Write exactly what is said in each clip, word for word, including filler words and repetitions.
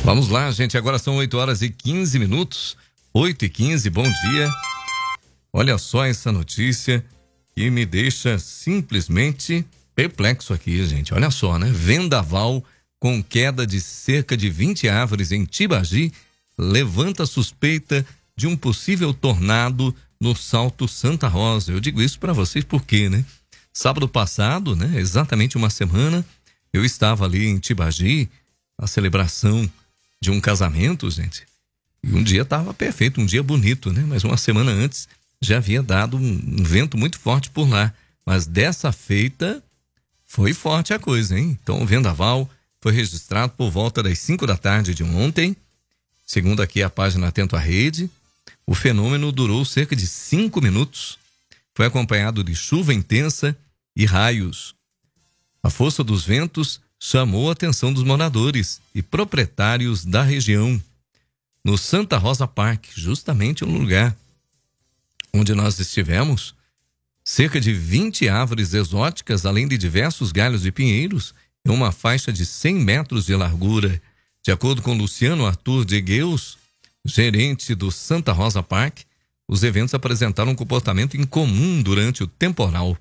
Vamos lá, gente. Agora são oito horas e quinze minutos. oito e quinze, bom dia. Olha só essa notícia que me deixa simplesmente perplexo aqui, gente. Olha só, né? Vendaval com queda de cerca de vinte árvores em Tibagi levanta suspeita de um possível tornado no Salto Santa Rosa. Eu digo isso para vocês porque, né? Sábado passado, né? Exatamente uma semana, eu estava ali em Tibagi, a celebração de um casamento, gente. E um dia estava perfeito, um dia bonito, né? Mas uma semana antes já havia dado um, um vento muito forte por lá. Mas dessa feita foi forte a coisa, hein? Então o vendaval foi registrado por volta das cinco da tarde de ontem. Segundo aqui a página Atento à Rede, o fenômeno durou cerca de cinco minutos. Foi acompanhado de chuva intensa e raios. A força dos ventos chamou a atenção dos moradores e proprietários da região. No Santa Rosa Park, justamente no lugar onde nós estivemos, cerca de vinte árvores exóticas, além de diversos galhos de pinheiros, em uma faixa de cem metros de largura. De acordo com Luciano Arthur de Gueus, gerente do Santa Rosa Park, os eventos apresentaram um comportamento incomum durante o temporal.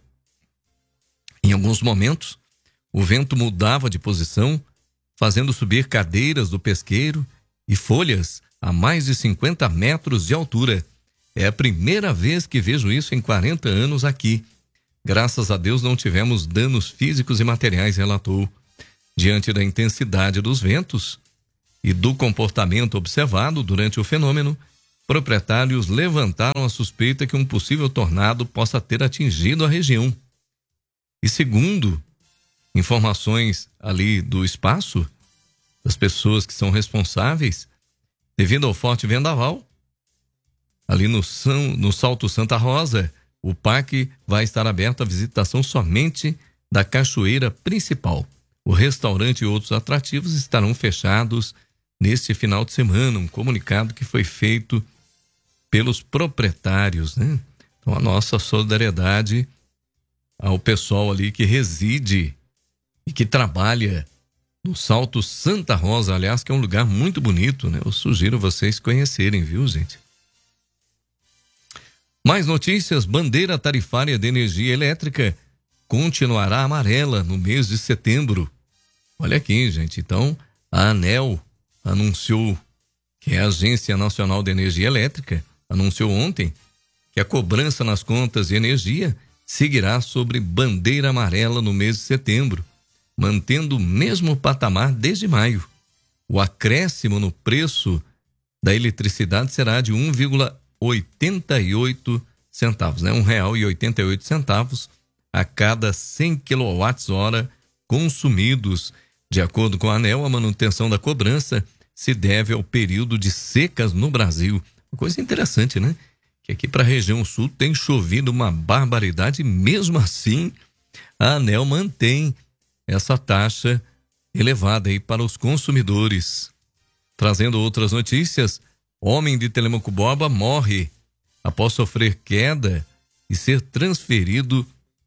Em alguns momentos, o vento mudava de posição, fazendo subir cadeiras do pesqueiro e folhas a mais de cinquenta metros de altura. É a primeira vez que vejo isso em quarenta anos aqui. Graças a Deus não tivemos danos físicos e materiais, relatou. Diante da intensidade dos ventos e do comportamento observado durante o fenômeno, proprietários levantaram a suspeita que um possível tornado possa ter atingido a região. E segundo informações ali do espaço, das pessoas que são responsáveis, devido ao forte vendaval, ali no, São, no Salto Santa Rosa, o parque vai estar aberto à visitação somente da cachoeira principal. O restaurante e outros atrativos estarão fechados neste final de semana, um comunicado que foi feito pelos proprietários, né? Então a nossa solidariedade ao pessoal ali que reside e que trabalha no Salto Santa Rosa, aliás, que é um lugar muito bonito, né? Eu sugiro vocês conhecerem, viu, gente? Mais notícias: bandeira tarifária de energia elétrica continuará amarela no mês de setembro. Olha aqui, gente. Então, a ANEEL anunciou, que é a Agência Nacional de Energia Elétrica, anunciou ontem que a cobrança nas contas de energia seguirá sobre bandeira amarela no mês de setembro, mantendo o mesmo patamar desde maio. O acréscimo no preço da eletricidade será de um vírgula oitenta e oito centavos, né? Um real e oitenta e oito centavos a cada cem quilowatts-hora consumidos. De acordo com a ANEEL, a manutenção da cobrança se deve ao período de secas no Brasil. Uma coisa interessante, né? Que aqui para a região sul tem chovido uma barbaridade e mesmo assim a ANEEL mantém essa taxa elevada aí para os consumidores. Trazendo outras notícias, homem de Telemaco-Borba morre após sofrer queda e ser transferido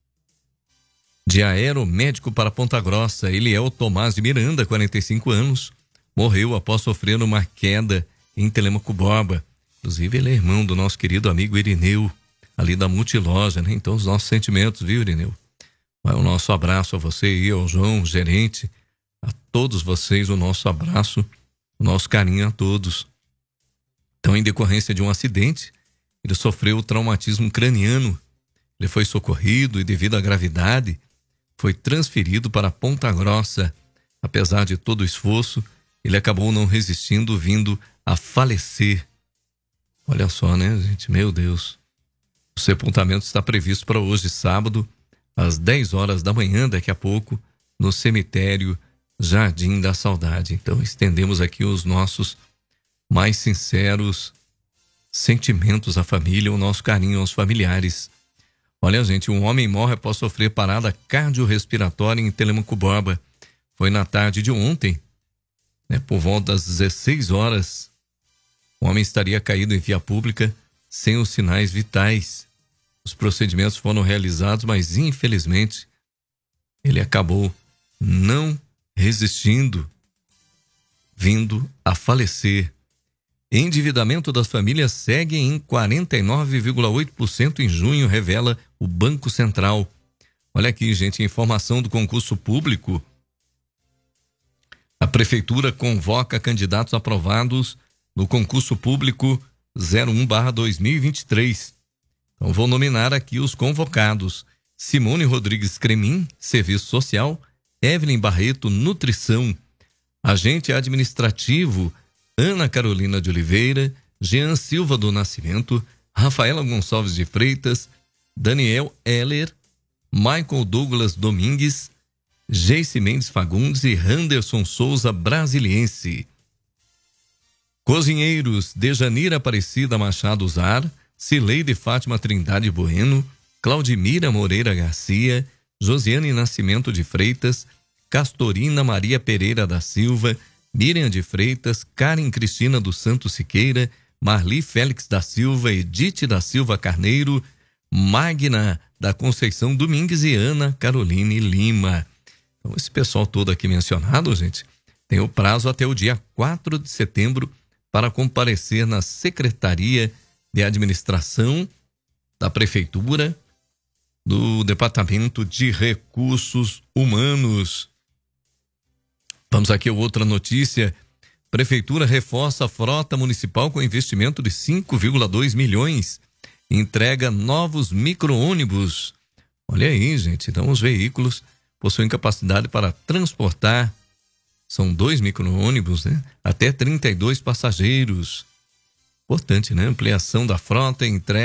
de aeromédico para Ponta Grossa. Eliel Tomás de Miranda, quarenta e cinco anos, morreu após sofrer uma queda em Telemaco-Borba. Inclusive, ele é irmão do nosso querido amigo Irineu, ali da Multiloja, né? Então, os nossos sentimentos, viu, Irineu? Vai o nosso abraço a você e ao João, gerente, a todos vocês, o nosso abraço, o nosso carinho a todos. Então, em decorrência de um acidente, ele sofreu traumatismo craniano. Ele foi socorrido e, devido à gravidade, foi transferido para Ponta Grossa. Apesar de todo o esforço, ele acabou não resistindo, vindo a falecer. Olha só, né, gente? Meu Deus. O sepultamento está previsto para hoje, sábado, às dez horas da manhã, daqui a pouco, no cemitério Jardim da Saudade. Então, estendemos aqui os nossos mais sinceros sentimentos à família, o nosso carinho aos familiares. Olha, gente, um homem morre após sofrer parada cardiorrespiratória em Telemaco-Borba. Foi na tarde de ontem, né, por volta das dezesseis horas. O homem estaria caído em via pública sem os sinais vitais. Os procedimentos foram realizados, mas infelizmente ele acabou não resistindo. vindo a falecer. Endividamento das famílias segue em quarenta e nove vírgula oito por cento em junho, revela o Banco Central. Olha aqui, gente, informação do concurso público. A Prefeitura convoca candidatos aprovados no concurso público zero um barra dois mil e vinte e três. Então, vou nominar aqui os convocados. Simone Rodrigues Cremin, Serviço Social. Evelyn Barreto, Nutrição. Agente administrativo, Ana Carolina de Oliveira. Jean Silva do Nascimento. Rafaela Gonçalves de Freitas. Daniel Heller. Michael Douglas Domingues. Geice Mendes Fagundes e Randerson Souza Brasiliense. Cozinheiros, Dejanira Aparecida Machado Zar, Cileide Fátima Trindade Bueno, Claudimira Moreira Garcia, Josiane Nascimento de Freitas, Castorina Maria Pereira da Silva, Miriam de Freitas, Karen Cristina dos Santos Siqueira, Marli Félix da Silva, Edith da Silva Carneiro, Magna da Conceição Domingues e Ana Caroline Lima. Então, esse pessoal todo aqui mencionado, gente, tem o prazo até o dia quatro de setembro para comparecer na Secretaria de Administração da Prefeitura, do Departamento de Recursos Humanos. Vamos aqui a outra notícia. Prefeitura reforça a frota municipal com investimento de cinco vírgula dois milhões. Entrega novos micro-ônibus. Olha aí, gente. Então, os veículos possuem capacidade para transportar, são dois micro-ônibus, né? Até trinta e dois passageiros. Importante, né? Ampliação da frota, entrega